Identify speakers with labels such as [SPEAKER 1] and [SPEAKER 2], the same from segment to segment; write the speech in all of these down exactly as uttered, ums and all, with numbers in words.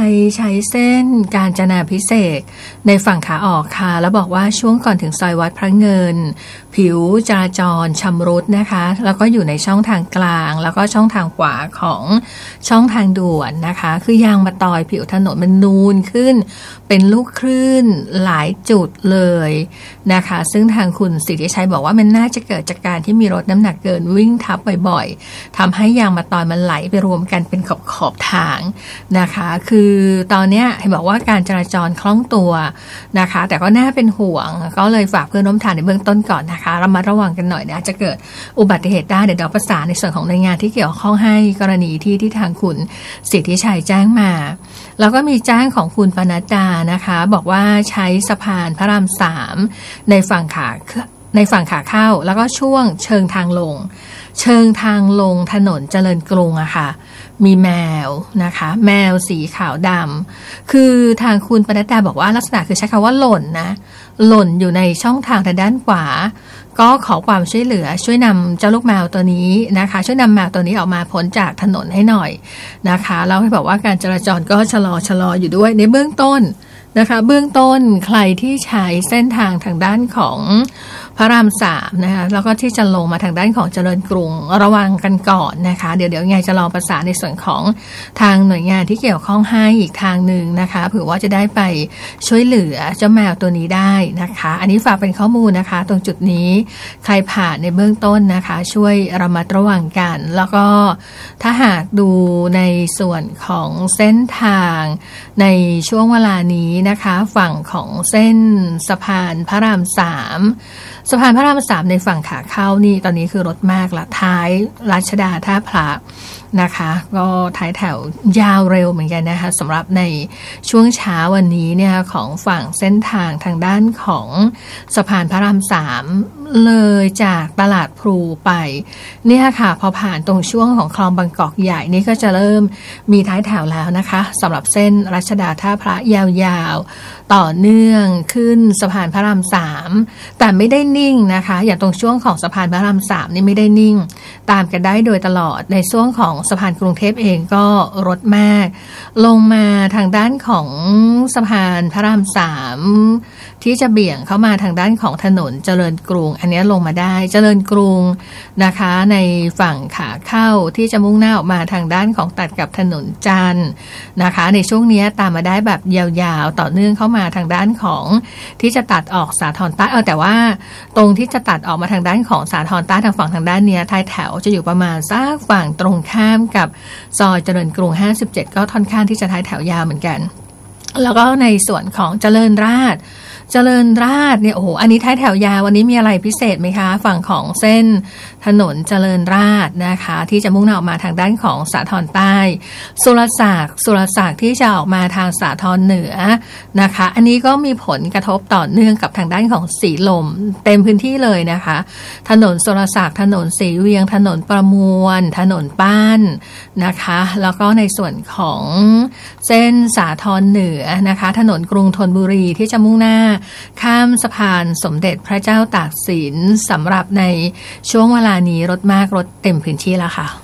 [SPEAKER 1] ใช้เส้นกาญจนาภิเษกในฝั่งขาออกค่ะแล้วบอกว่าช่วงก่อนถึงซอยวัดพระเงินผิวจราจรชำรุดนะคะแล้วก็อยู่ในช่องทางกลางแล้วก็ช่องทางขวาของช่องทางด่วนนะคะคือยางมะตอยผิวถนนมันนูนขึ้นเป็นลูกคลื่นหลายจุดเลยนะคะซึ่งทางคุณสิทธิชัยบอกว่ามันน่าจะเกิดจากการที่มีรถน้ำหนักเกินวิ่งทับบ่อยๆทำให้ยางมะตอยมันไหลไปรวมกันเป็นขอบขอบทางนะคะคือตอนนี้เห็นบอกว่าการจราจรคล่องตัวนะคะแต่ก็น่าเป็นห่วงก็เลยฝากเพื่อนร่วมทางในเบื้องต้นก่อนนะคะระมัดระวังกันหน่อยนะจะเกิดอุบัติเหตุได้เดี๋ยวเราประสานในส่วนของหน่วยงานที่เกี่ยวข้องให้กรณีที่ที่ทางคุณสิทธิชัยแจ้งมาแล้วก็มีแจ้งของคุณปนัดดานะคะบอกว่าใช้สะพานพระรามสามในฝั่งขาในฝั่งขาเข้าแล้วก็ช่วงเชิงทางลงเชิงทางลงถนนเจริญกรุงอะค่ะมีแมวนะคะแมวสีขาวดำคือทางคุณปนัดดาบอกว่าลักษณะคือใช้คำว่าหล่นนะหล่นอยู่ในช่องทางทางด้านขวาก็ขอความช่วยเหลือช่วยนำเจ้าลูกแมวตัวนี้นะคะช่วยนำแมวตัวนี้ออกมาพ้นจากถนนให้หน่อยนะคะแล้วให้บอกว่าการจราจรก็ชะลอชะลออยู่ด้วยในเบื้องต้นนะคะเบื้องต้นใครที่ใช้เส้นทางทางด้านของพระรามสามนะคะแล้วก็ที่จะลงมาทางด้านของเจริญกรุงระวังกันก่อนนะคะเดี๋ยวเดี๋ยวไงจะลองประสานในส่วนของทางหน่วยงานที่เกี่ยวข้องให้อีกทางหนึ่งนะคะเผื่อว่าจะได้ไปช่วยเหลือเจ้าแมวตัวนี้ได้นะคะอันนี้ฝากเป็นข้อมูลนะคะตรงจุดนี้ใครผ่านในเบื้องต้นนะคะช่วยระมัดระวังกันแล้วก็ถ้าหากดูในส่วนของเส้นทางในช่วงเวลานี้นะคะฝั่งของเส้นสะพานพระรามสามสะพานพระรามสามในฝั่งขาเข้านี่ตอนนี้คือรถมากละท้ายรัชดาท่าพระนะคะก็ท้ายแถวยาวเร็วเหมือนกันนะคะสำหรับในช่วงเช้าวันนี้เนี่ยของฝั่งเส้นทางทางด้านของสะพานพระรามสามเลยจากตลาดพลูไปเนี่ยค่ะพอผ่านตรงช่วงของคลองบางกอกใหญ่นี่ก็จะเริ่มมีท้ายแถวแล้วนะคะสำหรับเส้นรัชดาท่าพระยาวๆต่อเนื่องขึ้นสะพานพระรามสามแต่ไม่ได้นิ่งนะคะอย่างตรงช่วงของสะพานพระรามสามนี่ไม่ได้นิ่งตามกันได้โดยตลอดในช่วงของสะพานกรุงเทพเองก็รถมากลงมาทางด้านของสะพานพระรามสามที่จะเบี่ยงเข้ามาทางด้านของถนนเจริญกรุงอันนี้ลงมาได้เจริญกรุงนะคะในฝั่งขาเข้าที่จะมุ่งหน้าออกมาทางด้านของตัดกับถนนจันทร์นะคะในช่วงนี้ตามมาได้แบบยาวๆต่อเนื่องเข้ามาทางด้านของที่จะตัดออกสาทรใต้เออแต่ว่าตรงที่จะตัดออกมาทางด้านของสาทรใต้ทางฝั่งทางด้านเนี้ยท้ายแถวจะอยู่ประมาณสักฝั่งตรงข้ามกับซอยเจริญกรุงห้าสิบเจ็ดก็ค่อนข้างที่จะท้ายแถวยาวเหมือนกันแล้วก็ในส่วนของเจริญราษฎร์เจริญราษฎร์เนี่ยโอ้โหอันนี้ท้ายแถวยาววันนี้มีอะไรพิเศษไหมคะฝั่งของเส้นถนนเจริญราษฎร์นะคะที่จะมุ่งหน้าออกมาทางด้านของสาทรใต้สุรศักดิ์สุรศักดิ์ที่จะออกมาทางสาทรเหนือนะคะอันนี้ก็มีผลกระทบต่อเนื่องกับทางด้านของสีลมเต็มพื้นที่เลยนะคะถนนสุรศักดิ์ถนนสีเวียงถนนประมวลถนนป้านนะคะแล้วก็ในส่วนของเส้นสาทรเหนือนะคะถนนกรุงธนบุรีที่จะมุ่งหน้าข้ามสะพานสมเด็จพระเจ้าตากสินสำหรับในช่วงเวลานี้รถมากรถเต็มพื้นที่แล้วค่ะ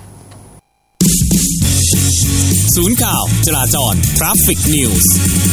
[SPEAKER 2] ศูนย์ข่าวจราจร Traffic News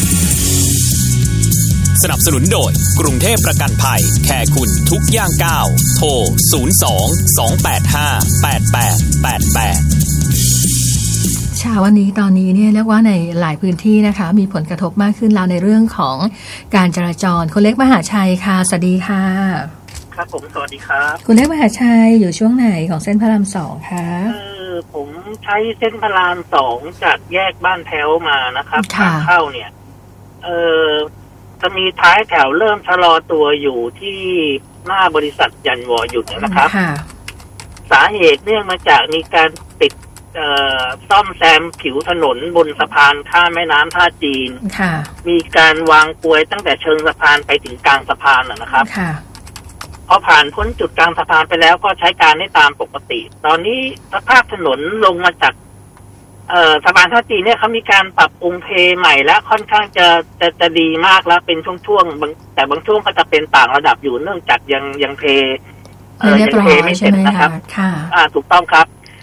[SPEAKER 2] สนับสนุนโดยกรุงเทพประกันภัยแค่คุณทุกย่างก้าวโทรศูนย์ สอง สอง แปด ห้า แปด แปด แปด แปด
[SPEAKER 1] เช้าวันนี้ตอนนี้เนี่ยเรียกว่าในหลายพื้นที่นะคะมีผลกระทบมากขึ้นแล้วในเรื่องของการจราจรคุณเล็กมหาชัยค่ะสวัสดีค่ะ
[SPEAKER 3] ครับผมสวัสดีครับ
[SPEAKER 1] คุณเล็กมหาชัยอยู่ช่วงไหนของเส้นพระรามสองคะ
[SPEAKER 3] เออผมใช้เส้นพระรามสองจากแยกบ้านแถวมานะครับขาเข้าเนี่ยเออจะมีท้ายแถวเริ่มชะลอตัวอยู่ที่หน้าบริษัทยันวอหยุดนะครับสาเหตุเนื่องมาจากมีการติดซ่อมแซมผิวถนนบนสะพานข้ามแม่น้ำท่าจีนมีการวางกลวยตั้งแต่เชิงสะพานไปถึงกลางสะพานนะครับพอผ่านพ้นจุดกลางสะพานไปแล้วก็ใช้การได้ตามปกติตอนนี้สภาพถนนลงมาจากสะพานท่าจีนเนี่ยเขามีการปรับปรุงเทใหม่และค่อนข้างจะจะจะดีมากแล้วเป็นช่วงๆบางแต่บางช่วงก็จะเป็นต่างระดับอยู่เนื่องจากยังยังเทยังเทไม่เสร็จนะครับถูกต้องครับ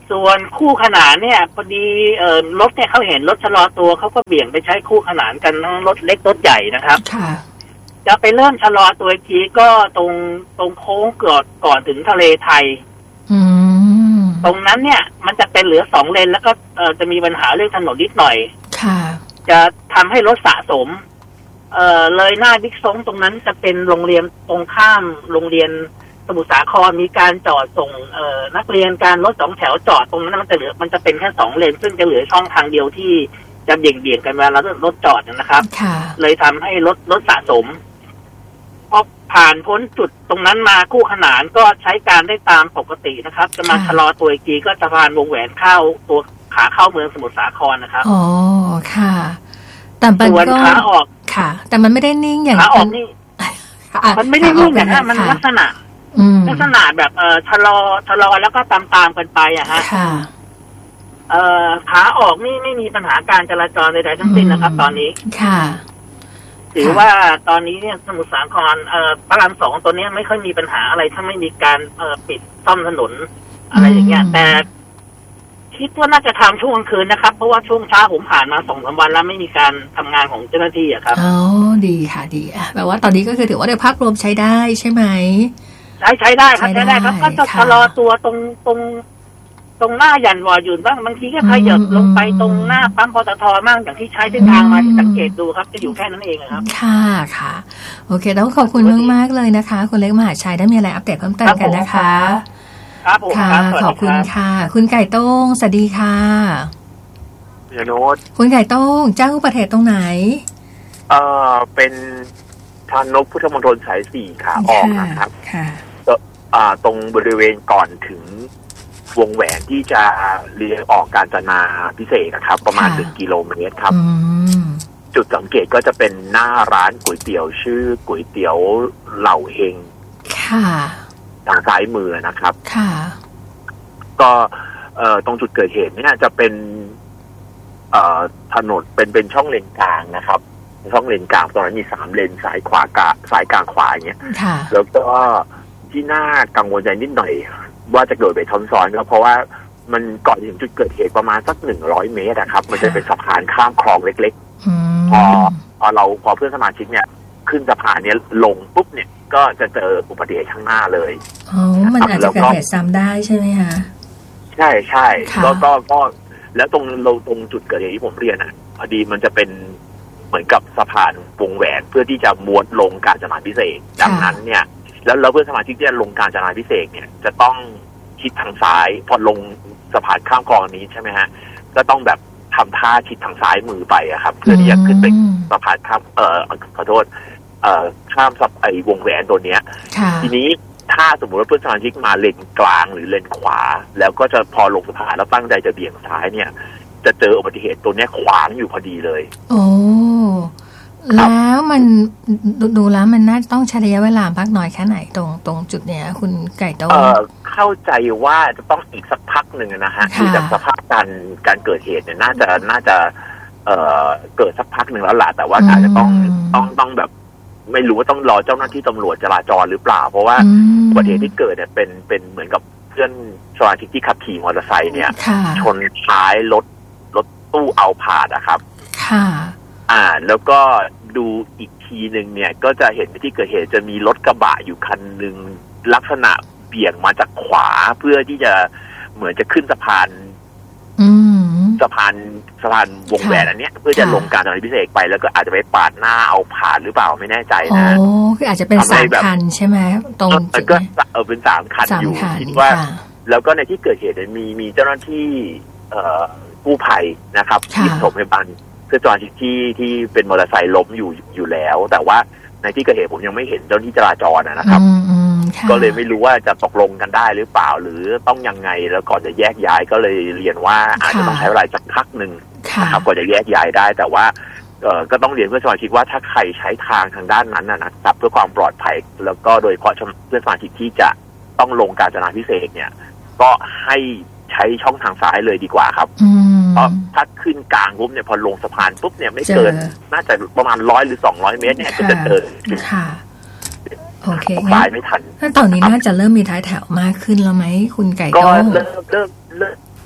[SPEAKER 3] ส่วนคู่ขนานเนี่ยพอดีเอ่อรถเนี่ยเขาเห็นรถชะลอตัวเขาก็เบี่ยงไปใช้คู่ขนานกันทั้งรถเล็กรถใหญ่นะครับ
[SPEAKER 1] ค่ะ
[SPEAKER 3] จะไปเริ่มชะลอตัวอีกทีก็ตรงตรงโค้งก่อนก่อนถึงทะเลไทย
[SPEAKER 1] อืม
[SPEAKER 3] ตรงนั้นเนี่ยมันจะเป็นเหลือสองเลนแล้วก็เอ่อจะมีปัญหาเรื่องถนนนิดหน่อย
[SPEAKER 1] ค่ะ
[SPEAKER 3] จะทำให้รถสะสมเอ่อเลยหน้าบิ๊กซงตรงนั้นจะเป็นโรงเรียนตรงข้ามโรงเรียนสมุทรสาครมีการจอดส่งเอ่อนักเรียนการรถสองแถวจอดตรงนั้นมันจะเหลือมันจะเป็นแค่สองเลนซึ่งจะเหลือช่องทางเดียวที่จะเบี่ยงเบี่ยงกันเวลารถจอดนะครับเลยทำให้รถรถสะสมพอผ่านพ้นจุดตรงนั้นมาคู่ขนานก็ใช้การได้ตามปกตินะครับจะมาชะลอตัวอีกทีก็สะพานวงแหวนเข้าตัวขาเข้าเมืองสมุทรสาครนะครับ
[SPEAKER 1] อ๋อค่ะแต่มัน
[SPEAKER 3] ก็ขาออก
[SPEAKER 1] ค่ะแต่มันไม่ได้นิ่งอย่าง
[SPEAKER 3] ขาออกนี่มันไม่ได้นิ่งอย่างนั้นมันลักษณะลักษณะแบบเอ่อชะลอชะลอแล้วก็ตามตามกันไปอะฮะ
[SPEAKER 1] ค่ะ
[SPEAKER 3] เอ่อขาออกนี่ไม่มีปัญหาการจราจรใดๆทั้งสิ้นนะครับตอนนี้
[SPEAKER 1] ค่ะ
[SPEAKER 3] ถือว่าตอนนี้เนี่ยสมุทรสาครเอ่อพระรามสองตัวนี้ไม่ค่อยมีปัญหาอะไรถ้าไม่มีการเอ่อปิดซ่อมถนนอะไรอย่างเงี้ยแต่คิดว่าน่าจะทำช่วงกลางคืนนะครับเพราะว่าช่วงเช้าผมผ่านมาสองสามวันแล้วไม่มีการทำงานของเจ้าหน้าที่อะครับ
[SPEAKER 1] อ๋อดีค่ะดีอ่ะแปลว่าตอนนี้ก็คือถือว่าในภาพรวมใช้ได้ใช่ไหม
[SPEAKER 3] ใช้ใช้ได้ครับใช้ได้ครับก็จะชะลอตัวตรงตรงตรงหน้ายันวอยืนบ้างบางทีก็ขยับลงไปตรงหน้าปั๊มปตทบ้างอย่างที่ใช้เส้นทางมาที่สังเกตดูครับจะอยู่แค่นั้นเองครับ
[SPEAKER 1] ค่ะค่ะโอเคต้องขอบคุณมากมากเลยนะคะคุณเล็กมหาชัยได้มีอะไรอัปเดตเพิ่มเติมกันนะคะ
[SPEAKER 3] ครับผม
[SPEAKER 1] ค่ะขอบคุณค่ะคุณไก่โต้งสวัสดีค่ะ
[SPEAKER 4] พี่โน้ต
[SPEAKER 1] คุณไก่โต้งเจ้าอุบัติเหตุตรงไหน
[SPEAKER 4] เออเป็นทางนกพุทธมณฑลสายสี่ขาออกนะครับ
[SPEAKER 1] ค่ะ
[SPEAKER 4] อ่าตรงบริเวณก่อนถึงวงแหวนที่จะเลี้ยวออกกาญจนาพิเศษนะครับประมาณหนึ่งกิโลเมตรครับจุดสังเกตก็จะเป็นหน้าร้านก๋วยเตี๋ยวชื่อก๋วยเตี๋ยวเหล่าเฮง
[SPEAKER 1] ค่ะ
[SPEAKER 4] ทางซ้ายมือนะครับ
[SPEAKER 1] ค่ะ
[SPEAKER 4] ก็เอ่อตรงจุดเกิดเหตุเนี่ยจะเป็นเอ่อถนนเป็นเป็นช่องเลนกลางนะครับช่องเลนกลางตรงนั้นมีสามเลนซ้ายขวากะซ้ายกลางขวาอย่างเงี้ยแล้วก็ที่น่ากังวลใจนิดหน่อยว่าจะเกิดไปชนซ้อนก็เพราะว่ามันก่อนถึงจุดเกิดเหตุประมาณสักหนึ่งร้อยเมตรนะครับมันจะเป็นสะพานข้ามคลองเล็กๆพอพอเราพอเพื่อนสมาชิกเนี่ยขึ้นสะพานเนี้ยลงปุ๊บเนี่ยก็จะเจออุบัติเหตุข้างหน้าเลย
[SPEAKER 1] อ๋อมันอาจจะเกิดเหตุซ้ำได้ใช่ไหมคะ
[SPEAKER 4] ใช่ใช่ก็ก็ก็แล้วตรงเราตรงจุดเกิดเหตุที่ผมเรียนอ่ะพอดีมันจะเป็นเหมือนกับสะพานวงแหวนเพื่อที่จะม้วนลงกาญจนาพิเศษดังนั้นเนี่ยแล้วเราเพื่อนสมาชิกที่จะลงกาญจนาพิเศษเนี่ยจะต้องชิดทางซ้ายพอลงสะพานข้ามคลองนี้ใช่ไหมฮะก็ต้องแบบทำท่าชิดทางซ้ายมือไปอะครับเพื่อที่จะขึ้นไปสะพานข้ามเอ่อขอโทษเอ่อข้ามสับไอวงแหวนตัวเนี้ยทีนี้ถ้าสมมติว่าเพื่อนสมาชิกมาเลนกลางหรือเลนขวาแล้วก็จะพอลงสะพานแล้วตั้งใจจะเบี่ยงซ้ายเนี่ยจะเจออุบัติเหตุตัวเนี้ยขวางอยู่พอดีเลย
[SPEAKER 1] โอ้แล้วมันดูแล้วมันน่าต้องใช้ระยะเวลามากน้อยแค่ไหนตรงตรงจุดเนี้ยคุณไก่โต้ง
[SPEAKER 4] เข้าใจว่าจะต้องอีกสักพักหนึ่งนะฮะคือจากสภาพการการเกิดเหตุเนี่ยน่าจะน่าจะเอ่อเกิดสักพักหนึ่งแล้วล่ะแต่ว่าอาจจะต้องต้องต้องแบบไม่รู้ว่าต้องรอเจ้าหน้าที่ตำรวจจราจรหรือเปล่าเพราะว่าอุบัติเหตุที่เกิดเนี่ยเป็นเป็นเหมือนกับเพื่อนสมาชิกที่ขับขี่มอเตอร์ไซค์เนี่ยชนท้ายรถรถตู้เอาผาดนะครับ
[SPEAKER 1] ค่ะ
[SPEAKER 4] อ่าแล้วก็ดูอีกทีหนึ่งเนี่ยก็จะเห็นที่เกิดเหตุจะมีรถกระบะอยู่คันหนึ่งลักษณะเบี่ยงมาจากขวาเพื่อที่จะเหมือนจะขึ้นสะพานสะพานสะพานวงแหวนอันเนี้ยเพื่อจะลงกาญจนาพิเศษไปแล้วก็อาจจะไปปาดหน้าเอาผ่านหรือเปล่าไม่แน่ใจนะ
[SPEAKER 1] โอ้คืออาจจะเป็นสามคันใช่ไหมตรง
[SPEAKER 4] จุดนี้ก็เออเป็นสามคันอยู่คิดว่าแล้วก็ในที่เกิดเหตุมีมีเจ้าหน้าที่เอ่อกู้ภัยนะครับที่สมพยาบาลเพื่อจอดที่ที่เป็นมอเตอร์ไซค์ล้มอยู่อยู่แล้วแต่ว่าในที่เกิดเหตุผมยังไม่เห็นเจ้าหน้าที่จราจรนะครับก็เลยไม่รู้ว่าจะตกลงกันได้หรือเปล่าหรือต้องยังไงแล้วก่อนจะแยกย้ายก็เลยเรียนว่าอาจจะต้องใช้เวลาสักพักหนึ่งนะครับก่อนจะแยกย้ายได้แต่ว่าเอ่อก็ต้องเรียนเพื่อนสมาชิกว่าถ้าใครใช้ทางทางด้านนั้นนะครับเพื่อความปลอดภัยแล้วก็โดยเฉพาะเพื่อนสมาชิกที่จะต้องลงกาญจนาพิเศษเนี่ยก็ให้ใช้ช่องทางซ้ายเลยดีกว่าครับเพราะถ้าขึ้นกลางปุ๊บเนี่ยพอลงสะพานปุ๊บเนี่ยไม่เกินน่าจะประมาณร้อยหรือสองร้อยเมตรเนี่ยก็จะเจอ
[SPEAKER 1] ค่ะโอเค
[SPEAKER 4] สายไม่ทัน
[SPEAKER 1] ถ้าตอนนี้น่าจะเริ่มมีท้ายแถวมากขึ้นแล้วไหมคุณไก่
[SPEAKER 4] ก็เริ่มเริ่มเริ่ม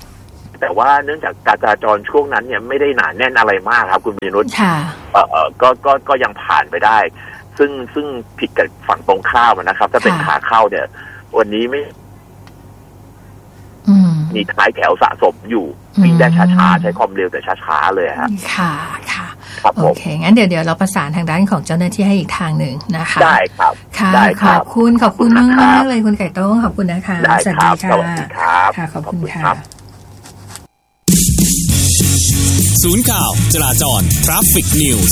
[SPEAKER 4] แต่ว่าเนื่องจากการจราจรช่วงนั้นเนี่ยไม่ได้หนาแน่นอะไรมากครับคุณวินุชเอ่อเอ่อก็ก็ก็ยังผ่านไปได้ซึ่งซึ่งผิดกับฝั่งตรงข้ามนะครับถ้าเป็นขาเข้าเนี่ยวันนี้ไม่มีท้ายแถวสะสมอยู่วิ่งได้ช้าๆใช้ความเร็วแต่ช้าๆเลยฮะ
[SPEAKER 1] ค่ะค่ะโอเคงั้นเดี๋ยวเดี๋ยวเราประสานทางด้านของเจ้าหน้าที่ให้อีกทางหนึ่งนะคะ
[SPEAKER 4] ได้ครับ
[SPEAKER 1] ค่ะขอบคุณขอบคุณมากมากเลยคุณไก่ต้งขอบคุณนะคะ
[SPEAKER 4] สวัสดีค่ะ
[SPEAKER 1] ค่ะขอบคุณค่ะ
[SPEAKER 2] ศูนย์ข่าวจราจร Traffic News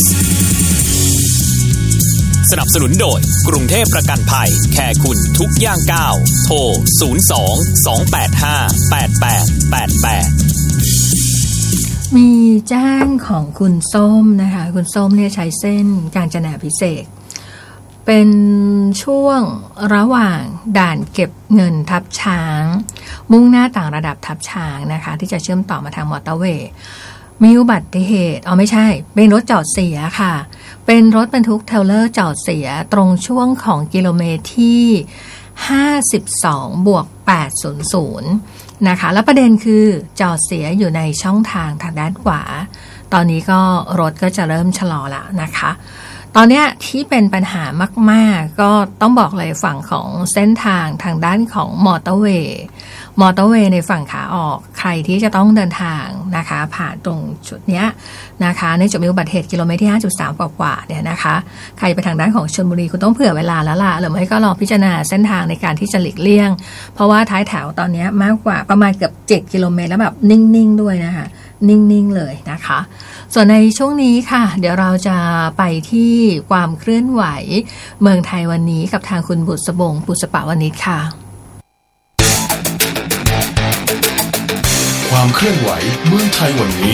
[SPEAKER 2] สนับสนุนโดยกรุงเทพประกันภัยแค่คุณทุกย่างก้าวโทรศูนย์ สอง สอง แปด ห้า แปด แปด แปด แปด
[SPEAKER 1] มีแจ้งของคุณส้มนะคะคุณส้มเนี่ยใช้เส้นกาญจนาภิเษกเป็นช่วงระหว่างด่านเก็บเงินทับช้างมุ่งหน้าต่างระดับทับช้างนะคะที่จะเชื่อมต่อมาทางมอเตอร์เวย์มีอุบัติเหตุอ๋อไม่ใช่เป็นรถจอดเสียค่ะเป็นรถบรรทุกเทรลเลอร์จอดเสียตรงช่วงของกิโลเมตรที่ห้าสิบสองบวกแปดร้อยนะคะแล้วประเด็นคือจอดเสียอยู่ในช่องทางทางด้านขวาตอนนี้ก็รถก็จะเริ่มชะลอแล้วนะคะตอนนี้ที่เป็นปัญหามากๆก็ต้องบอกเลยฝั่งของเส้นทางทางด้านของมอเตอร์เวย์มอเตอร์เวย์ในฝั่งขาออกใครที่จะต้องเดินทางนะคะผ่านตรงจุดเนี้ยนะคะในจุดมีอุบัติเหตุกิโลเมตรที่ ห้าจุดสาม กว่าๆเนี่ยนะคะใครไปทางด้านของชลบุรีคุณต้องเผื่อเวลาแล้วล่ะหรือไม่ก็ลองพิจารณาเส้นทางในการที่จะหลีกเลี่ยงเพราะว่าท้ายแถวตอนนี้มากกว่าประมาณเกือบเจ็ดกิโลเมตรแล้วแบบนิ่งๆด้วยนะคะนิ่งๆเลยนะคะส่วนในช่วงนี้ค่ะเดี๋ยวเราจะไปที่ความเคลื่อนไหวเมืองไทยวันนี้กับทางคุณบุษบงปุษปวณิชค่ะ
[SPEAKER 5] ความเคลื่อนไหวเมืองไทยวันนี้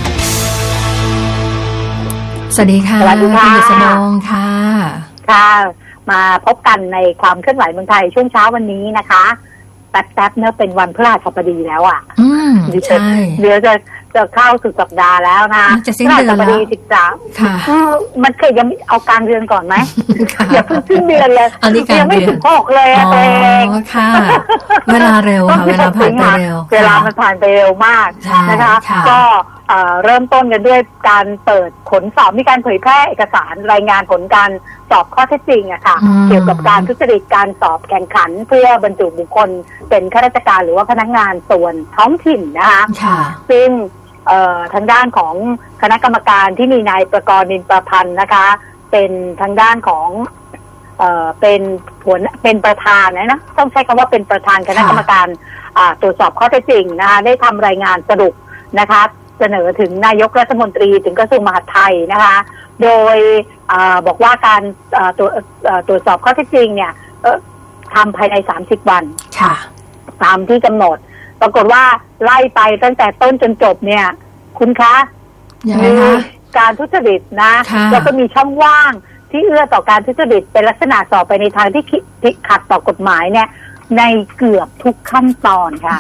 [SPEAKER 1] สวัสดีค่ะคุณบุษบงค่ะ
[SPEAKER 6] ค่ะมาพบกันในความเคลื่อนไหวเมืองไทยช่วงเช้าวันนี้นะคะแป๊บๆเนอะเป็นวันพฤหัสบดีแล้วอ่ะ
[SPEAKER 1] อืมใช่
[SPEAKER 6] เดี๋ยวจะจะเข้าสุดสัปดาห์แล้วนะ
[SPEAKER 1] จะสิ้นเดือนแล้ว
[SPEAKER 6] สิบสามค่ะมันเคยยังเอากลางเดือนก่อนไหมอย่าเพิ่งสิ้นเดือนเลยยังไม่ถึงหกเลยอะตัวเอง
[SPEAKER 1] ค่ะเวลาเร็วค่ะเวลาผ่านไปเร็ว
[SPEAKER 6] เวลามันผ่านไปเร็วมากนะคะก็เริ่มต้นกันด้วยการเปิดผลสอบมีการเผยแพร่เอกสารรายงานผลการสอบข้อเท็จจริงอะค่ะเกี่ยวกับการทุจริตการสอบแข่งขันเพื่อบรรจุบุคคลเป็นข้าราชการหรือว่าพนักงานส่วนท้องถิ่นนะคะซึ่งทางด้านของคณะกรรมการที่มีนายประกรณ์นินประพันธ์นะคะเป็นทางด้านของเอ่อเป็นหัวเป็นประธานนะนะต้องใช้คำว่าเป็นประธานคณะกรรมการตรวจสอบข้อเท็จจริงนะคะได้ทำรายงานสรุปนะคะเสนอถึงนายกรัฐมนตรีถึงกระทรวงมหาดไทยนะคะโดยบอกว่าการตรวจตรวจสอบข้อเท็จจริงเนี่ยทำภายในสามสิบวันตามที่กำหนดปรากฏว่าไล่ไปตั้งแต่ต้นจนจบเนี่ยคุณคะมีการทุจริตนะแล้วก็มีช่องว่างที่เอื้อต่อการทุจริตเป็นลักษณะสอบไปในทางที่ขัดต่อกฎหมายเนี่ยในเกือบทุกขั้นตอนค่ะ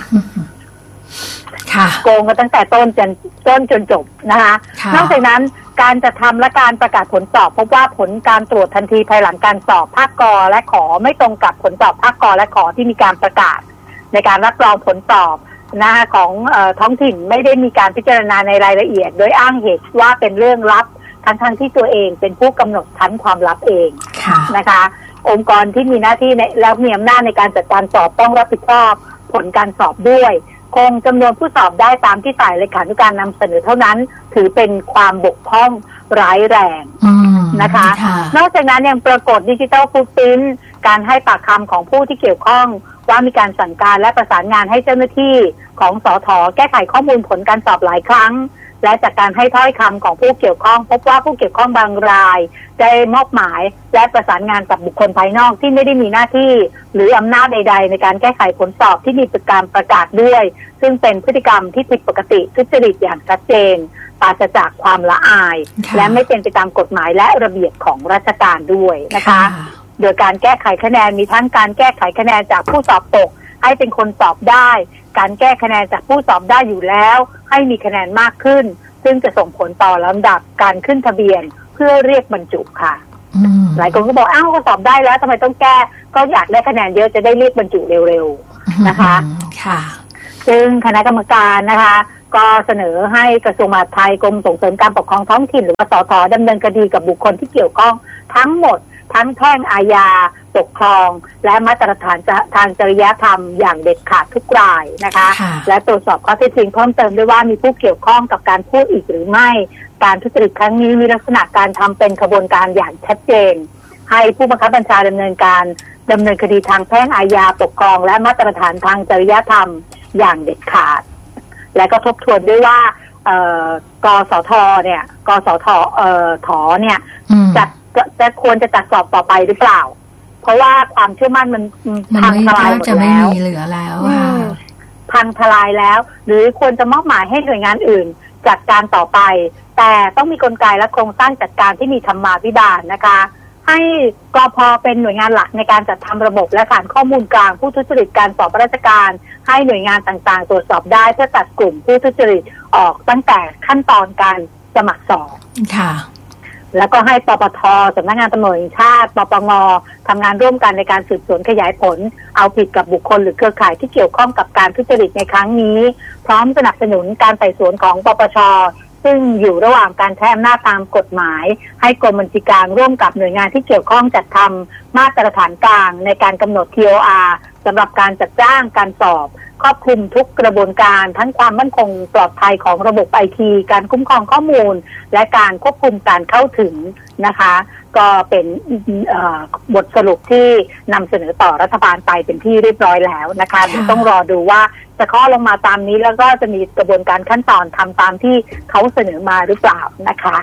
[SPEAKER 6] โกงกันตั้งแต่ต้นจนต้นจนจบนะคะนอกจากนั้นการจะทำและการประกาศผลสอบพบว่าผลการตรวจทันทีภายหลังการสอบภาคกอและขอไม่ตรงกับผลสอบภาคกอและขอที่มีการประกาศในการรับรองผลสอบนะคะของเอ่อท้องถิ่นไม่ได้มีการพิจารณาในรายละเอียดโดยอ้างเหตุว่าเป็นเรื่องลับทั้งทั้งที่ตัวเองเป็นผู้กำหนดชั้นความลับเองนะคะองค์กรที่มีหน้าที่และมีอำนาจในการจัดการสอบต้องรับผิดชอบผลการสอบด้วยคงจำนวนผู้สอบได้ตามที่ฝ่ายเลขานุการนำเสนอเท่านั้นถือเป็นความบกพร่องร้ายแรงนะคะนอกจากนั้นยังปรากฏดิจิทัลฟุตพริ้นท์การให้ปากคำของผู้ที่เกี่ยวข้องว่ามีการสั่งการและประสานงานให้เจ้าหน้าที่ของสท.แก้ไขข้อมูลผลการสอบหลายครั้งและจากการให้ถ้อยคำของผู้เกี่ยวข้องพบว่าผู้เกี่ยวข้องบางรายได้มอบหมายและประสานงานกับบุคคลภายนอกที่ไม่ได้มีหน้าที่หรืออำนาจใดๆในการแก้ไขผลสอบที่มีการประกาศด้วยซึ่งเป็นพฤติกรรมที่ผิดปกติทุจริตอย่างชัดเจนปราศจากความละอายและไม่เป็นไปตามกฎหมายและระเบียบของราชการด้วยนะคะโดยการแก้ไขคะแนนมีทั้งการแก้ไขคะแนนจากผู้สอบตกให้เป็นคนสอบได้การแก้คะแนนจากผู้สอบได้อยู่แล้วให้มีคะแนนมากขึ้นซึ่งจะส่งผลต่อลำดับการขึ้นทะเบียนเพื่อเรียกบรรจุค่ะหลายคนก็บอกอ้าวก็สอบได้แล้วทำไมต้องแก้ก็อยากได้คะแนนเยอะจะได้เรียกบรรจุเร็วๆนะคะ
[SPEAKER 1] ค่ะ
[SPEAKER 6] ซึ่งคณะกรรมการนะคะก็เสนอให้กระทรวงมหาดไทยกรมส่งเสริมการปกครองท้องถิ่นหรือว่าสท.ดำเนินคดีกับบุคคลที่เกี่ยวข้องทั้งหมดทั้งแพ่งอาญาปกครองและมาตรฐานทางจริยธรรมอย่างเด็ดขาดทุกรายนะคะและตรวจสอบข้อเท็จจริงเพิ่มเติมด้วยว่ามีผู้เกี่ยวข้องกับการพูดอีกหรือไม่การทุจริตครั้งนี้มีลักษณะการทำเป็นขบวนการอย่างชัดเจนให้ผู้บังคับบัญชาดำเนินการดำเนินคดีทางแพ่งอาญาปกครองและมาตรฐานทางจริยธรรมอย่างเด็ดขาดและก็ทบทวนด้วยว่ากสทเนี่ยกสทเอ่อถอเนี่ยจัดจะควรจะจัดสอบต่อไปหรือเปล่าเพราะว่าความเชื่อมั่นมันพังทลายหมดแล้วจะไม่มีเหลือแล้วพังทลายแล้วหรือควรจะมอบหมายให้หน่วยงานอื่นจัดการต่อไปแต่ต้องมีกลไกและโครงสร้างจัดการที่มีธรรมาภิบาลนะคะให้กพ.เป็นหน่วยงานหลักในการจัดทำระบบและฐานข้อมูลกลางผู้ทุจริตการสอบราชการให้หน่วยงานต่างๆตรวจสอบได้เพื่อตัดกลุ่มผู้ทุจริตออกตั้งแต่ขั้นตอนการสมัครสอบค่ะแล้วก็ให้ปปท.สำนักงานตำรวจแห่งชาติปปง.ทำงานร่วมกันในการสืบสวนขยายผลเอาผิดกับบุคคลหรือเครือข่ายที่เกี่ยวข้องกับการทุจริตในครั้งนี้พร้อมสนับสนุนการไต่สวนของปปช.ซึ่งอยู่ระหว่างการใช้อำนาจตามกฎหมายให้กรมบัญชีกลางร่วมกับหน่วยงานที่เกี่ยวข้องจัดทำมาตรฐานกลางในการกำหนด ที โอ อาร์ สำหรับการจัดจ้างการสอบครอบคลุมทุกกระบวนการทั้งความมั่นคงปลอดภัยของระบบไอทีการคุ้มครองข้อมูลและการควบคุมการเข้าถึงนะคะก็เป็นบทสรุปที่นำเสนอต่อรัฐบาลไปเป็นที่เรียบร้อยแล้วนะคะเดี๋ยวต้องรอดูว่าจะข้อลงมาตามนี้แล้วก็จะมีกระบวนการขั้นตอนทำตามที่เขาเสนอมาหรือเปล่านะคะ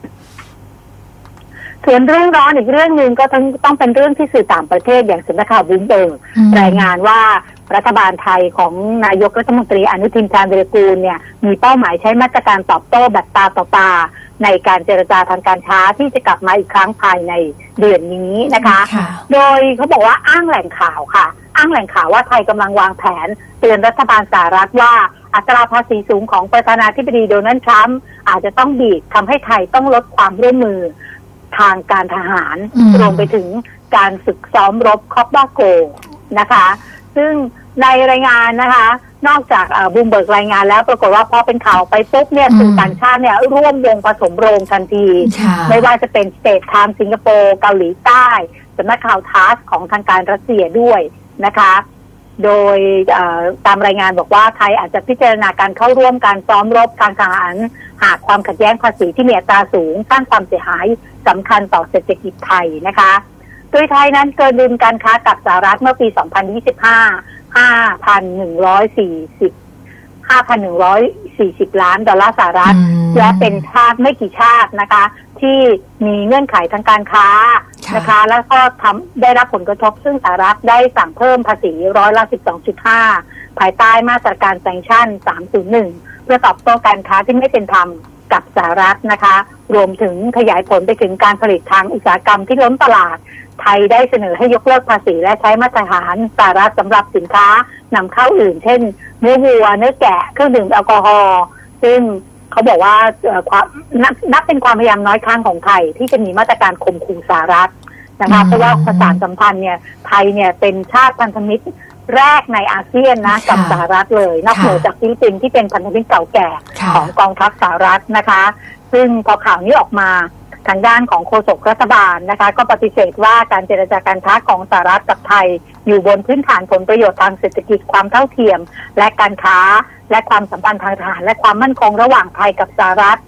[SPEAKER 6] ส่วนเรื่องร้อนอีกเรื่องหนึ่งก็ต้องต้องเป็นเรื่องที่สื่อต่างประเทศอย่างสำนักข่าวบลูมเบิร์กรายงานว่ารัฐบาลไทยของนายกรัฐมนตรีอนุทินชาญวีรกูลเนี่ยมีเป้าหมายใช้มาตรการตอบโต้แบบตาต่อตาในการเจรจาทางการค้าที่จะกลับมาอีกครั้งภายในเดือนนี้นะคะโดยเขาบอกว่าอ้างแหล่งข่าวค่ะอ้างแหล่งข่าวว่าไทยกำลังวางแผนเตือนรัฐบาลสหรัฐว่าอัตราภาษีสูงของประธานาธิบดีโดนัลด์ทรัมป์อาจจะต้องบีบทำให้ไทยต้องลดความร่วมมือทางการทหารรวมไปถึงการฝึกซ้อมรบคอปบาโกนะคะซึ่งในรายงานนะคะนอกจากบลูมเบิร์กรายงานแล้วปรากฏว่าพอเป็นข่าวไปปุ๊บเนี่ยสื่อต่างชาติเนี่ยร่วมวงผสมโรงทันทีไม่ว่าจะเป็นสเตทไทม์สิงคโปร์เกาหลีใต้สำนักข่าวทาสของทางการรัสเซียด้วยนะคะโดยตามรายงานบอกว่าไทยอาจจะพิจารณาการเข้าร่วมการซ้อมรบทางทหารหากความขัดแย้งภาษีที่มีอัตราสูงสร้างความเสียหายสำคัญต่อเศรษฐกิจไทยนะคะโดยไทยนั้นเกินดุลการค้ากับสหรัฐเมื่อปี สองพันยี่สิบห้า ห้าพันหนึ่งร้อยสี่สิบ ห้าพันหนึ่งร้อยสี่สิบ ล้านดอลลาร์สหรัฐและเป็นชาติไม่กี่ชาตินะคะที่มีเงื่อนไขทางการค้านะคะแล้วก็ทำได้รับผลกระทบซึ่งสหรัฐได้สั่งเพิ่มภาษีร้อยละ สิบสองจุดห้า ภายใต้มาตรการแซงชั่นสามศูนย์หนึ่งเพื่อตอบโต้การค้าที่ไม่เป็นธรรมกับสหรัฐนะคะรวมถึงขยายผลไปถึงการผลิตทางอุตสาหกรรมที่ล้นตลาดไทยได้เสนอให้ยกเลิกภาษีและใช้มาตรฐานสหรัฐสำหรับสินค้านำเข้าอื่นเช่นเนื้อวัวเนื้อแกะเครื่องดื่มแอลกอฮอล์ซึ่งเขาบอกว่าความนับเป็นความพยายามน้อยครั้งของไทยที่จะมีมาตรการข่มขู่สหรัฐนะคะเพราะว่าประสานสัมพันธ์เนี่ยไทยเนี่ยเป็นชาติพันธมิตรแรกในอาเซียนนะกับสหรัฐเลยนอกเหนือจากฟิลิปปินส์ที่เป็นพันธมิตรเก่าแก่ของกองทัพสหรัฐนะคะซึ่งพอข่าวนี้ออกมาทางด้านของโฆษกรัฐบาลนะคะก็ปฏิเสธว่าการเจรจาการค้าของสหรัฐกับไทยอยู่บนพื้นฐานผลประโยชน์ทางเศรษฐกิจความเท่าเทียมและการค้าและความสัมพันธ์ทางทหารและความมั่นคงระหว่างไทยกับสหรัฐ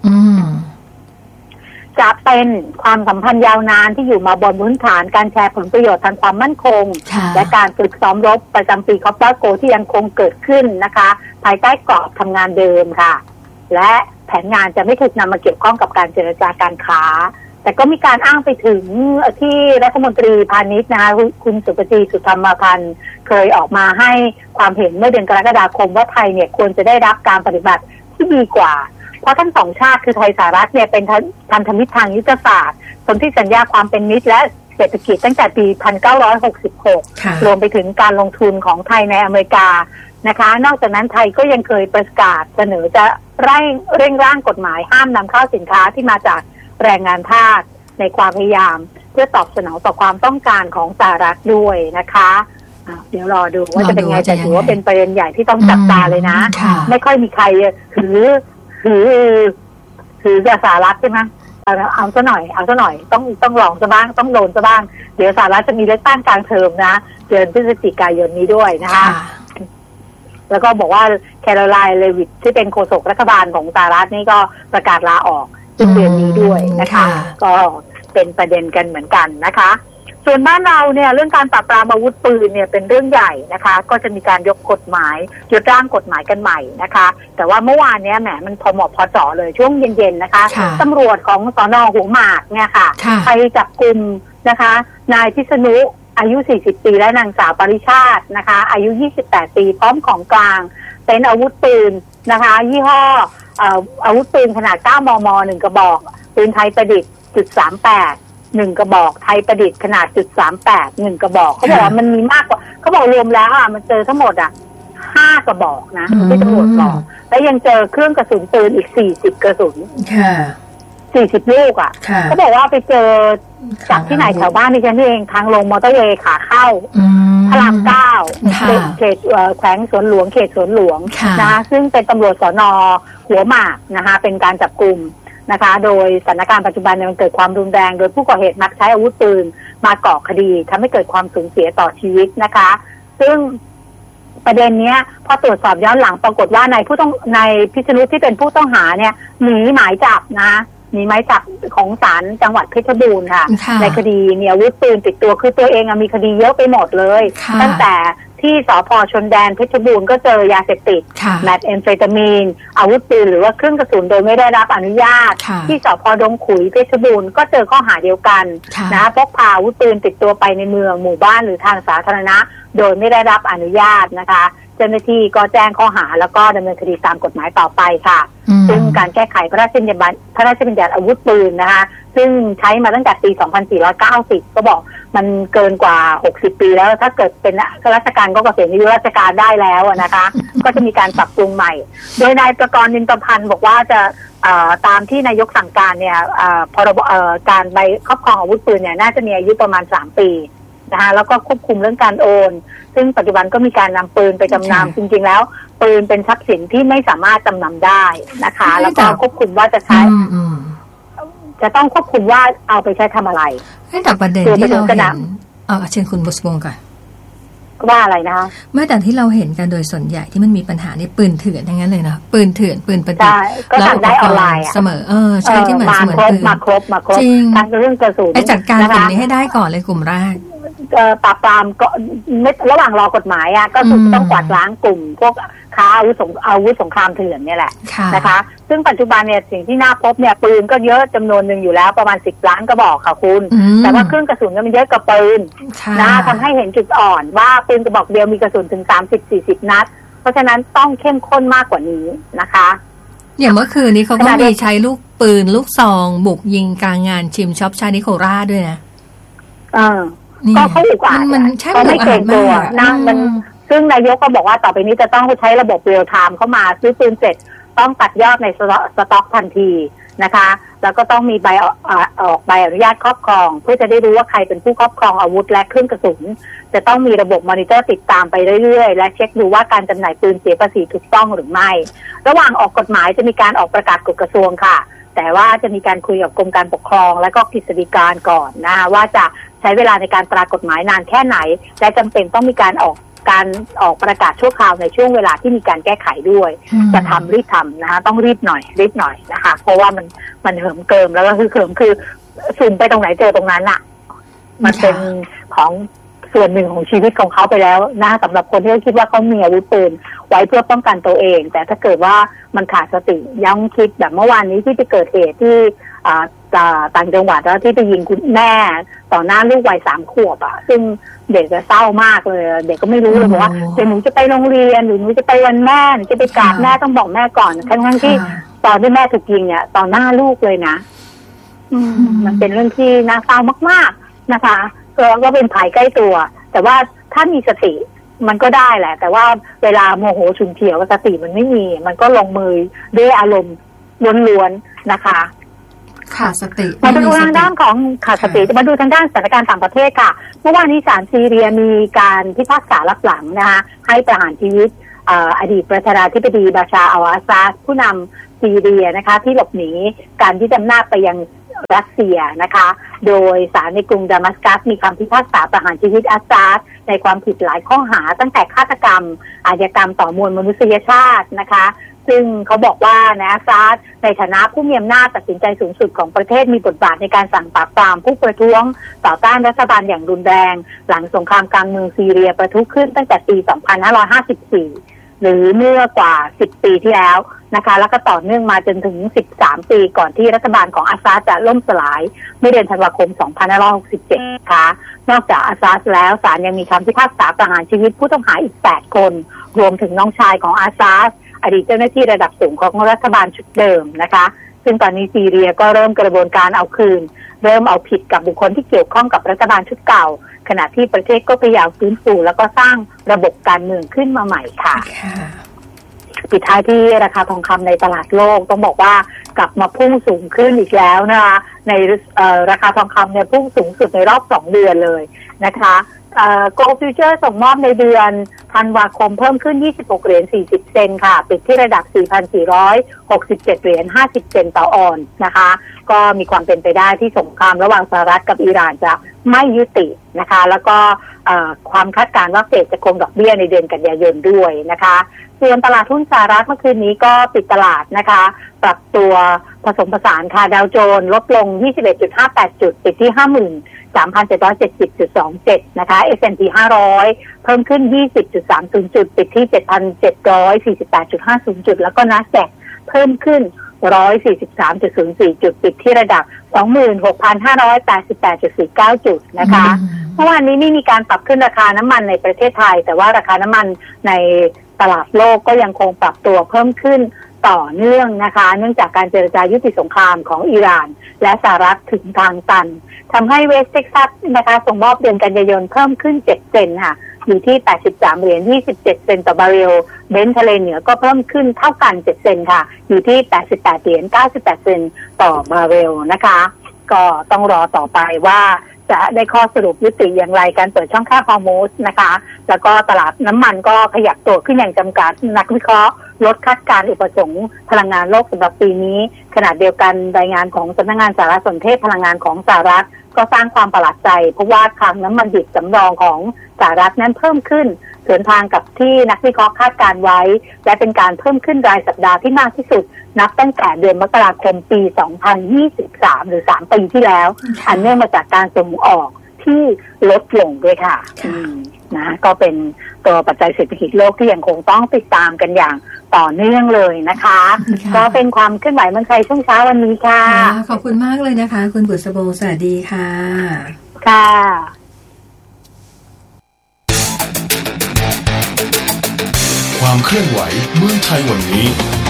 [SPEAKER 6] จะเป็นความสัมพันธ์ยาวนานที่อยู่มาบนพื้นฐานการแชร์ผลประโยชน์ทางความมั่นคงและการฝึกซ้อมรบประจำปีคอปบาโกที่ยังคงเกิดขึ้นนะคะภายใต้กรอบทำงานเดิมค่ะและแผนงานจะไม่ถูกนำมาเกี่ยวข้องกับการเจรจาการค้าแต่ก็มีการอ้างไปถึงที่รัฐมนตรีพาณิชย์นะคะคุณสุปจีสุธรรมพันธ์เคยออกมาให้ความเห็นเมื่อเดือนกรกฎาคมว่าไทยเนี่ยควรจะได้รับการปฏิบัติที่ดีกว่าเพราะทั้งสองชาติคือไทยสหรัฐเนี่ยเป็นพันธมิตรทางยุทธศาสตร์สนธิสัญญาความเป็นมิตรและเศรษฐกิจตั้งแต่ปี หนึ่งพันเก้าร้อยหกสิบหก รวมไปถึงการลงทุนของไทยในอเมริกานะคะนอกจากนั้นไทยก็ยังเคยประกาศเสนอจะเร่งเร่งร่างกฎหมายห้ามนำเข้าสินค้าที่มาจากแรงงานทาสในความพยายามเพื่อตอบสนองต่อความต้องการของสหรัฐด้วยนะคะเดี๋ยวรอดูว่าจะเป็นไงแต่ถือว่าเป็นประเด็นใหญ่ที่ต้องจับตาเลยนะไม่ค่อยมีใครถือถือถือสหรัฐใช่ไหมเอาเอาซะหน่อยเอาซะหน่อยต้องต้องลองซะบ้างต้องโดนซะบ้างเดี๋ยวสหรัฐจะมีเลือกตั้งกลางเทอมนะเดือนพฤศจิกายนนี้ด้วยนะคะแล้วก็บอกว่าแคโรไลน์เลวิตที่เป็นโฆษกรัฐบาลของสหรัฐนี่ก็ประกาศลาออกซึ่งเดือนนี้ด้วยนะคะก็เป็นประเด็นกันเหมือนกันนะคะส่วนบ้านเราเนี่ยเรื่องการปราบปรามอาวุธปืนเนี่ยเป็นเรื่องใหญ่นะคะก็จะมีการยกกฎหมายยกร่างกฎหมายกันใหม่นะคะแต่ว่าเมื่อวานเนี้ยแหมมันพอเหมาะพอเจาะเลยช่วงเย็นๆนะคะตำรวจของสน.หัวหมากเนี่ยค่ะไปจับกุมนะคะนายพิษณุอายุสี่สิบปีและนางสาวปริชาตินะคะอายุยี่สิบแปดปีพร้อมของกลางเป็นอาวุธปืนนะคะยี่ห้ออาวุธปืนขนาดเก้ามมหนึ่งกระบอกปืนไทยประดิษฐ์จุดสามแปดหนึ่งกระบอกไทยประดิษฐ์ขนาดจุดสามแปดหนึ่งกระบอกเขาบอกว่ามันมีมากกว่าเขาบอกรวมแล้วอ่ะมันเจอทั้งหมดอ่ะห้ากระบอกนะที่ตำรวจบอกแล้วยังเจอเครื่องกระสุนปืนอีกสี่สิบกระสุนสี่สิบลูกอ่ะเขาบอกว่าไปเจอจากที่ไหนแถวบ้านดิฉันเองทางลงมอเตอร์เวย์ขาเข้าพระรามเก้าเขตแขวงสวนหลวงเขตสวนหลวงนะซึ่งเป็นตำรวจสน.หัวหมากนะคะเป็นการจับกุมนะคะโดยสถานการณ์ปัจจุบันเนี่ยมันเกิดความรุนแรงโดยผู้ก่อเหตุมักใช้อาวุธปืนมาก่อคดีทำให้เกิดความสูญเสียต่อชีวิตนะคะซึ่งประเด็นนี้พอตรวจสอบย้อนหลังปรากฏว่าในผู้ต้องในพิษณุที่เป็นผู้ต้องหาเนี่ยหนีหมายจับนะหนีหมายจับของศาลจังหวัดเพชรบูรณ์ค่ะในคดีมีอาวุธปืนติดตัวคือตัวเองมีคดีเยอะไปหมดเลยตั้งแต่ที่สภ.ชนแดนเพชรบูรณ์ก็เจอยาเสพติดแมทแอมเฟตามีนอาวุธปืนหรือว่าเครื่องกระสุนโดยไม่ได้รับอนุญาตที่สภ.ดงขุยเพชรบูรณ์ก็เจอข้อหาเดียวกันนะพกพาอาวุธปืนติดตัวไปในเมืองหมู่บ้านหรือทางสาธารณะโดยไม่ได้รับอนุญาตนะคะเจ้าหน้าที่ก็แจ้งข้อหาแล้วก็ดำเนินคดีตามกฎหมายต่อไปค่ะซึ่งการแก้ไขพระราชบัญญัติพระราชบัญญัติอาวุธปืนนะคะซึ่งใช้มาตั้งแต่ปีสองพันสี่ร้อยเก้าสิบก็บอกมันเกินกว่าหกสิบปีแล้วถ้าเกิดเป็นข้าราชการก็เกษียณอายุราชการได้แล้วนะคะก็จะมีการปรับปรุงใหม่โดยนายประกรณ์นินตพันธ์บอกว่าจะตามที่นายกสั่งการเนี่ยพรบการใบครอบครองอาวุธปืนเนี่ยน่าจะมีอายุประมาณสามปีนะคะแล้วก็ควบคุมเรื่องการโอนซึ่งปัจจุบันก็มีการนำปืนไปจำนำจริงๆแล้วปืนเป็นทรัพย์สินที่ไม่สามารถจำนำได้นะคะแล้วก็ควบคุมว่าจะใช้จะต้องควบคุมว่าเอาไปใช้ทำอะไร
[SPEAKER 1] แต่ประเด็นที่เราเห็นเอาเชิญคุณบุษบงก่อน
[SPEAKER 6] ว่าอะไรนะคะ
[SPEAKER 1] เมื่อแต่ที่เราเห็นกันโดยส่วนใหญ่ที่มันมีปัญหาในปืนเถื่อนทั้งนั้นเลยนะปืนเถื่อนปืนประดิษฐ์
[SPEAKER 6] แล้วอุปกรณ์
[SPEAKER 1] เสมอเออใช่ที่เหมือนเสมือนปืน
[SPEAKER 6] มาครบมาครบทั้งเรื่องกระสุน
[SPEAKER 1] ไปจัดการกลุ่มนี้ให้ได้ก่อนเลยกลุ่มแรก
[SPEAKER 6] ปราบปรามก็ระหว่างรอกฎหมายอ่ะก็คือต้องกวาดล้างกลุ่มพวกค้าอาวุธสงอาวุธสงครามเถื่อนเนี่ยแหละนะคะซึ่งปัจจุบันเนี่ยสิ่งที่น่าพบเนี่ยปืนก็เยอะจำนวนหนึ่งอยู่แล้วประมาณสิบล้านกระบอกค่ะคุณแต่ว่าเครื่องกระสุนมันเยอะกว่าปืนนะทำให้เห็นจุดอ่อนว่าปืนกระบอกเดียวมีกระสุนถึงสามสิบสี่สิบนัดเพราะฉะนั้นต้องเข้มข้นมากกว่านี้นะคะ
[SPEAKER 1] อย่างเมื่อคืนนี้เขาก็มีใช้ลูกปืนลูกซองบุกยิงกลางงานชิมช็อปชานิโคราชด้วยนะ
[SPEAKER 6] เออก็เขาอุกอาจเขาไม่เกรงกลัวนะมันซึ่งนายกก็บอกว่าต่อไปนี้จะต้องใช้ระบบเรียลไทม์เข้ามาซื้อปืนเสร็จต้องตัดยอดในสต็อกทันทีนะคะแล้วก็ต้องมีใบออกใบอนุญาตครอบครองเพื่อจะได้รู้ว่าใครเป็นผู้ครอบครองอาวุธและเครื่องกระสุนจะต้องมีระบบมอนิเตอร์ติดตามไปเรื่อยๆและเช็คดูว่าการจำหน่ายปืนเสียภาษีถูกต้องหรือไม่ระหว่างออกกฎหมายจะมีการออกประกาศกฎกระทรวงค่ะแต่ว่าจะมีการคุยกับกรมการปกครองและก็กฤษฎีกาก่อนนะว่าจะใช้เวลาในการตรากฎหมายนานแค่ไหนและจำเป็นต้องมีการออกการออกประกาศชั่วคราวในช่วงเวลาที่มีการแก้ไขด้วยจะทำรีบทำนะคะต้องรีบหน่อยรีบหน่อยนะคะเพราะว่ามันมันเหิมเกิมแล้วก็คือเหิมคือสุ่มไปตรงไหนเจอตรงนั้นอ่ะมันเป็นของส่วนหนึ่งของชีวิตของเขาไปแล้วนะสำหรับคนที่คิดว่าเขามีอาวุธปืนไว้เพื่อป้องกันตัวเองแต่ถ้าเกิดว่ามันขาดสติย้ำคิดแบบเมื่อวานนี้ที่ไปเกิดเหตุที่ต่างจังหวัดแล้วที่ไปยิงคุณแม่ต่อหน้าลูกวัยสามขวบอ่ะซึ่งเด็กจะเศร้ามากเลยเด็กก็ไม่รู้เลยบอกว่าเดี๋ยวหนูจะไปโรงเรียนหรือหนูจะไปวันแม่หนูจะไปกราบแม่ต้องบอกแม่ก่อนทั้งๆที่ตอนที่แม่ถูกยิงเนี่ยต่อหน้าลูกเลยนะมันเป็นเรื่องที่น่าเศร้ามากๆนะคะก็เป็นภัยใกล้ตัวแต่ว่าถ้ามีสติมันก็ได้แหละแต่ว่าเวลาโมโหฉุนเฉียวสติมันไม่มีมันก็ลงมือด้วยอารมณ์ล้วนๆนะคะ
[SPEAKER 1] ขาดสติ
[SPEAKER 6] มาดูทางด้านของขาดสติมาดูทางด้านสถานการณ์ต่างประเทศค่ะเมื่อวานนี้ศาลซีเรียมีการพิพากษารับหลังนะคะให้ประหารชีวิตอดีตประธานาธิบดีบาชาอัลอาซาดผู้นำซีเรียนะคะที่หลบหนีการยึดอำนาจไปยังรัสเซียนะคะโดยศาลในกรุงดามัสกัสมีคำพิพากษาประหารชีวิตอาซาดในความผิดหลายข้อหาตั้งแต่ฆาตกรรมอาชญากรรมต่อมวลมนุษยชาตินะคะซึ่งเขาบอกว่านะอาซาดในฐานะผู้มีอำนาจตัดสินใจสูงสุดของประเทศมีบทบาทในการสั่งปราบปรามผู้ประท้วงต่อต้านรัฐบาลอย่างรุนแรงหลังสงครามกลางเมืองซีเรียประทุขึ้นตั้งแต่ปี สองพันห้าร้อยห้าสิบสี่ หรือเมื่อกว่าสิบปีที่แล้วนะคะแล้วก็ต่อเนื่องมาจนถึงสิบสามปีก่อนที่รัฐบาลของอาซาดจะล่มสลายเมื่อเดือนธันวาคม สองพันห้าร้อยหกสิบเจ็ด นะคะนอกจากอาซาดแล้วศาลยังมีคำพิพากษาประหารชีวิตผู้ต้องหาอีกแปดคนรวมถึงน้องชายของอาซาดอดีตเจ้าหน้าที่ระดับสูงของรัฐบาลชุดเดิมนะคะซึ่งตอนนี้ซีเรียก็เริ่มกระบวนการเอาคืนเริ่มเอาผิดกับบุคคลที่เกี่ยวข้องกับรัฐบาลชุดเก่าขณะที่ประเทศก็พยายามฟื้นฟูแล้วก็สร้างระบบการเมืองขึ้นมาใหม่ค่ะปิดท้ายที่ราคาทองคำในตลาดโลกต้องบอกว่ากลับมาพุ่งสูงขึ้นอีกแล้วนะคะในราคาทองคำเนี่ยพุ่งสูงสุดในรอบสองเดือนเลยนะคะโกลด์ฟิวเจอร์ส่งมอบในเดือนธันวาคมเพิ่มขึ้นยี่สิบหกเหรียญสี่สิบเซนต์ค่ะปิดที่ระดับ สี่พันสี่ร้อยหกสิบเจ็ดเหรียญห้าสิบเซนต์ต่อออนซ์นะคะก็มีความเป็นไปได้ที่สงครามระหว่างสหรัฐกับอิหร่านจะไม่ยุตินะคะแล้วก็ความคาดการณ์ว่าเฟดจะคงดอกเบี้ยในเดือนกันยายนด้วยนะคะส่วนตลาดหุ้นสหรัฐเมื่อคืนนี้ก็ปิดตลาดนะคะปรับตัวผสมผสานค่ะดาวโจนส์ลดลง ยี่สิบเอ็ดจุดห้าแปด จุดปิดที่ ห้าหมื่นสามพันเจ็ดร้อยเจ็ดสิบจุดสองเจ็ด นะคะ เอส แอนด์ พี ห้าร้อยเพิ่มขึ้น ยี่สิบจุดสามศูนย์ จุดปิดที่ เจ็ดพันเจ็ดร้อยสี่สิบแปดจุดห้าศูนย์ จุดแล้วก็ Nasdaq เพิ่มขึ้น หนึ่งร้อยสี่สิบสามจุดศูนย์สี่ จุดปิดที่ระดับ สองหมื่นหกพันห้าร้อยแปดสิบแปดจุดสี่เก้า จุดนะคะเมื่อวานนี้ไม่มีการปรับขึ้นราคาน้ำมันในประเทศไทยแต่ว่าราคาน้ำมันในตลาดโลกก็ยังคงปรับตัวเพิ่มขึ้นต่อเนื่องนะคะเนื่องจากการเจรจายุติสงครามของอิหร่านและสหรัฐถึงทางตันทำให้เวสต์เท็กซัสนะคะส่งมอบเดือนกันยายนเพิ่มขึ้นเจ็ดเซนต์ค่ะอยู่ที่แปดสิบสามเหรียญยี่สิบเจ็ดเซนต์ต่อบาร์เรลเบนซ์ทะเลเหนือก็เพิ่มขึ้นเท่ากันเจ็ดเซนต์ค่ะอยู่ที่แปดสิบแปดเหรียญเก้าสิบแปดเซนต์ต่อบาร์เรลนะคะก็ต้องรอต่อไปว่าจะได้ข้อสรุปยุติอย่างไรการเปิดช่องแคบฮอร์มูสนะคะแล้วก็ตลาดน้ำมันก็ขยับตัวขึ้นอย่างจำกัดนักวิเคราะห์ลดคาดการณ์อุปสงค์พลังงานโลกสำหรับปีนี้ขณะเดียวกันรายงานของสำนักงานสารสนเทศพลังงานของสหรัฐก็สร้างความประหลาดใจเพราะว่าคลังน้ำมันดิบสำรองของสหรัฐนั้นเพิ่มขึ้นสวนทางกับที่นักวิเคราะห์คาดการไว้และเป็นการเพิ่มขึ้นรายสัปดาห์ที่มากที่สุดนับตั้งแต่เดือนมกราคมปีสองพันยี่สิบสามหรือสามปีที่แล้วอันเนื่องมาจากการส่งออกที่ลดลงด้วยค่ะนะก็เป็นตัวปัจจัยเศรษฐกิจโลกที่ยังคงต้องติดตามกันอย่างต่อเนื่องเลยนะคะก็เป็นความเคลื่อนไหวเมืองไทยช่วงเช้าวันนี้ค่ะ
[SPEAKER 1] ขอบคุณมากเลยนะคะคุณบุษโบสวัสดีค่ะ
[SPEAKER 6] ค่ะ
[SPEAKER 5] ความเคลื่อนไหวเมืองไทยวันนี้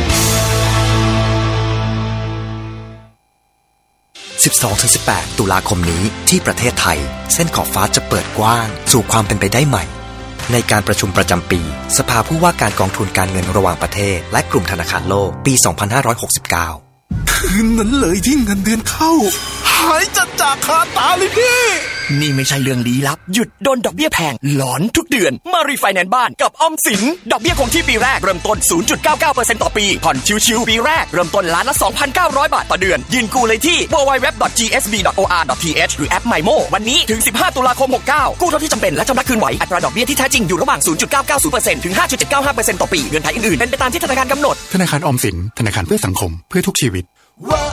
[SPEAKER 7] สิบสองถึงสิบแปด ตุลาคมนี้ที่ประเทศไทยเส้นขอบฟ้าจะเปิดกว้างสู่ความเป็นไปได้ใหม่ในการประชุมประจำปีสภาผู้ว่าการกองทุนการเงินระหว่างประเทศและกลุ่มธนาคารโลกปีสองพันห้าร้อยหกสิบเก้า
[SPEAKER 8] คืนนั้นเลยที่เงินเดือนเข้าหายจัดจากคาตาเลยพี่
[SPEAKER 9] นี่ไม่ใช่เรื่องลี้ลับหยุดโดนดอกเบี้ยแพงหลอนทุกเดือนมารีไฟแนนซ์บ้านกับออมสินดอกเบี้ยคงที่ปีแรกเริ่มต้น ศูนย์จุดเก้าเก้าเปอร์เซ็นต์ ต่อปีผ่อนชิวๆปีแรกเริ่มต้นล้านละ สองพันเก้าร้อย บาทต่อเดือนยื่นกู้เลยที่ ดับเบิลยู ดับเบิลยู ดับเบิลยู ดอท จี เอส บี ดอท โอ อาร์ ดอท ที เอช หรือแอป ไมโม วันนี้ถึงสิบห้าตุลาคมหกสิบเก้ากู้เท่าที่จำเป็นและชำระคืนไหวอัตราดอกเบี้ยที่แท้จริงอยู่ระหว่าง ศูนย์จุดเก้าเก้าศูนย์เปอร์เซ็นต์ ถึง ห้าจุดเจ็ดเก้าห้าเปอร์เซ็นต์ ต่อปีเงื่อนไขอื่นๆเป็นไปตามที่ธนาคารกำหนด
[SPEAKER 8] ธนาคารออมสินธนาคารเพื่อสังคมเพื่อทุกชีวิตว้า